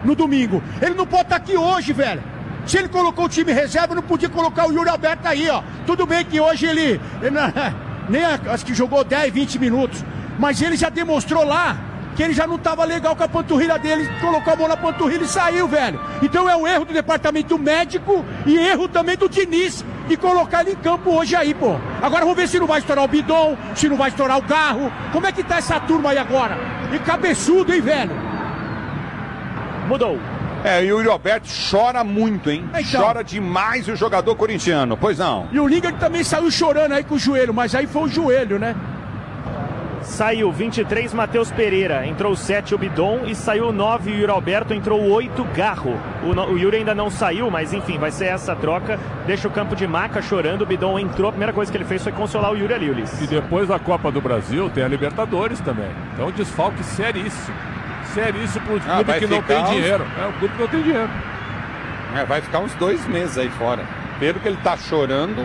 no domingo. Ele não pode estar aqui hoje, velho. Se ele colocou o time reserva, não podia colocar o Yuri Alberto aí, ó. Tudo bem que hoje ele nem acho que jogou 10, 20 minutos. Mas ele já demonstrou lá que ele já não estava legal com a panturrilha dele, colocou a mão na panturrilha e saiu, velho. Então é um erro do departamento médico e erro também do Diniz de colocar ele em campo hoje aí, pô. Agora vamos ver se não vai estourar o Bidon, se não vai estourar o Garro. Como é que tá essa turma aí agora? E cabeçudo, hein, velho? Mudou. E o Yuri Alberto chora muito, hein? Então. Chora demais o jogador corintiano, pois não. E o Lingard também saiu chorando aí com o joelho, mas aí foi o joelho, né? Saiu 23, Matheus Pereira. Entrou 7, o Bidon. E saiu 9, o Yuri Alberto. Entrou 8, Garro. O Yuri ainda não saiu, mas enfim, vai ser essa troca. Deixa o campo de maca chorando. O Bidon entrou. A primeira coisa que ele fez foi consolar o Yuri ali, Ulisses. E depois da Copa do Brasil tem a Libertadores também. Então desfalque seríssimo. Seríssimo pro clube que não tem dinheiro. É o clube que não tem dinheiro. Vai ficar uns 2 meses aí fora. Pelo que ele tá chorando.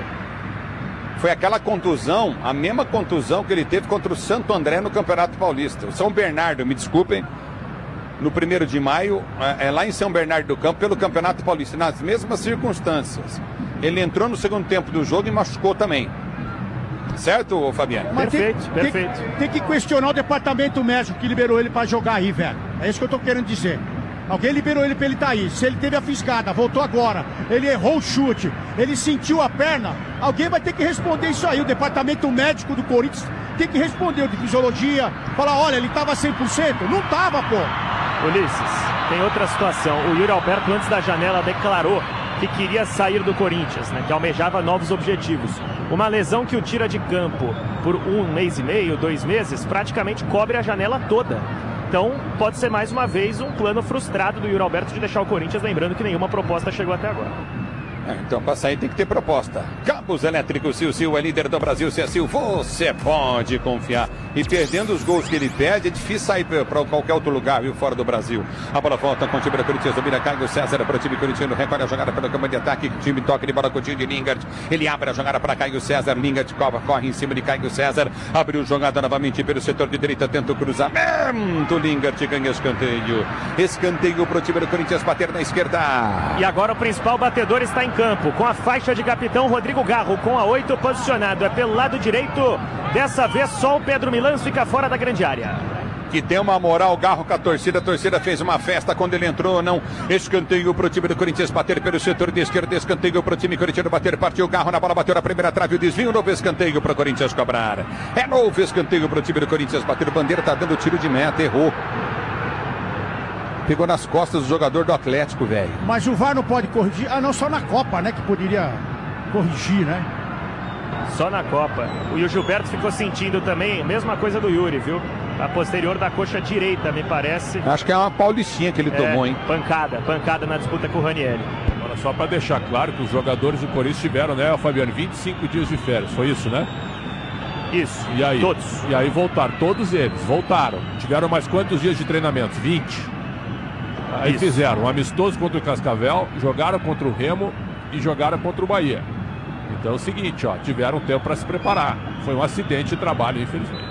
Foi aquela contusão, a mesma contusão que ele teve contra o Santo André no Campeonato Paulista. O São Bernardo, me desculpem, no 1º de maio, lá em São Bernardo do Campo, pelo Campeonato Paulista, nas mesmas circunstâncias. Ele entrou no segundo tempo do jogo e machucou também. Certo, Fabiano? Mas perfeito. Tem que questionar o departamento médico que liberou ele pra jogar aí, velho. É isso que eu tô querendo dizer. Alguém liberou ele pra ele estar aí. Se ele teve a fisgada, voltou agora, ele errou o chute, ele sentiu a perna, alguém vai ter que responder isso aí. O departamento médico do Corinthians tem que responder, de fisiologia, falar, olha, ele tava 100%? Não tava, pô. Ulisses, tem outra situação. O Yuri Alberto, antes da janela, declarou que queria sair do Corinthians, né? Que almejava novos objetivos. Uma lesão que o tira de campo por 1 mês e meio, 2 meses, praticamente cobre a janela toda. Então, pode ser mais uma vez um plano frustrado do Yuri Alberto de deixar o Corinthians, lembrando que nenhuma proposta chegou até agora. Então, para sair tem que ter proposta. Campos Elétricos Sil é líder do Brasil. Se é Sil, você pode confiar. E perdendo os gols que ele perde, é difícil sair para qualquer outro lugar, viu, fora do Brasil. A bola volta com o time da Corinthians, domina Caio César para o time corintiano, recolhe a jogada pela cama de ataque, o time toca de bola com o time de Lingard. Ele abre a jogada para Caio César, Lingard corre em cima de Caio César, abriu jogada novamente pelo setor de direita, tenta o cruzamento, Lingard ganha escanteio. Escanteio para o time do Corinthians bater na esquerda. E agora o principal batedor está em campo, com a faixa de capitão Rodrigo Garro, com a 8 posicionado, é pelo lado direito, dessa vez só o Pedro Milans fica fora da grande área. Que tem uma moral, Garro com a torcida fez uma festa quando ele entrou, não, escanteio para o time do Corinthians bater pelo setor de esquerda, escanteio para o time corintiano bater, partiu o Garro na bola, bateu na primeira trave, o desvio, novo escanteio para o Corinthians cobrar, é novo escanteio para o time do Corinthians bater, o Bandeira tá dando tiro de meta, errou. Pegou nas costas do jogador do Atlético, velho. Mas o VAR não pode corrigir. Ah, não, só na Copa, né? Que poderia corrigir, né? Só na Copa. O Gilberto ficou sentindo também, mesma coisa do Yuri, viu? A posterior da coxa direita, me parece. Acho que é uma paulistinha que ele tomou, hein? Pancada na disputa com o Ranieri. Agora, só para deixar claro que os jogadores do Corinthians tiveram, né, Fabiano, 25 dias de férias, foi isso, né? Isso, e aí, todos. E aí voltaram, todos eles, voltaram. Tiveram mais quantos dias de treinamento? 20. Aí fizeram um amistoso contra o Cascavel, jogaram contra o Remo e jogaram contra o Bahia. Então é o seguinte, ó, tiveram tempo para se preparar. Foi um acidente de trabalho, infelizmente.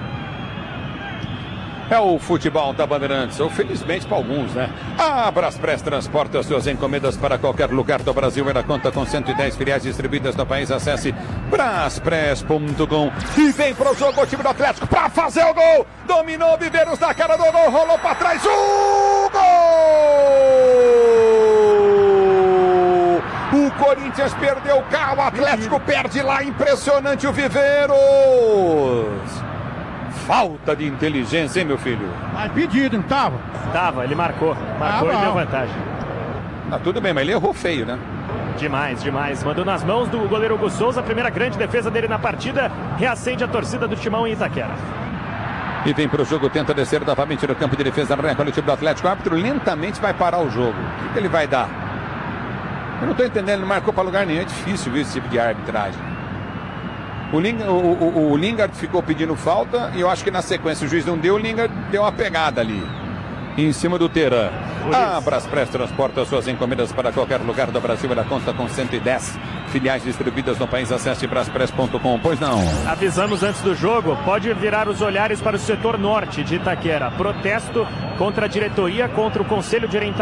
É o futebol da Bandeirantes, ou felizmente para alguns, né? A Braspress transporta suas encomendas para qualquer lugar do Brasil. Ela conta com 110 filiais distribuídas no país. Acesse braspress.com e vem pro jogo o time do Atlético para fazer o gol. Dominou Viveiros na cara do gol, rolou para trás. O gol! O Corinthians perdeu o carro, o Atlético perde lá. Impressionante o Viveiros. Falta de inteligência, hein, meu filho? Mas pedido, não tava? Tava, ele marcou e deu vantagem. Tá tudo bem, mas ele errou feio, né? Demais. Mandou nas mãos do goleiro Hugo Souza, a primeira grande defesa dele na partida, reacende a torcida do Timão em Itaquera. E vem pro jogo, tenta descer novamente no campo de defesa, recolhe o time do Atlético. O árbitro lentamente vai parar o jogo. O que ele vai dar? Eu não tô entendendo, ele não marcou para lugar nenhum, é difícil ver esse tipo de arbitragem. O Lingard ficou pedindo falta e eu acho que na sequência o juiz não deu, o Lingard deu uma pegada ali em cima do Teran. A Braspress transporta suas encomendas para qualquer lugar do Brasil. Ela conta com 110 filiais distribuídas no país. Acesse braspress.com. Pois não. Avisamos antes do jogo, pode virar os olhares para o setor norte de Itaquera. Protesto contra a diretoria, contra o Conselho de Orientação.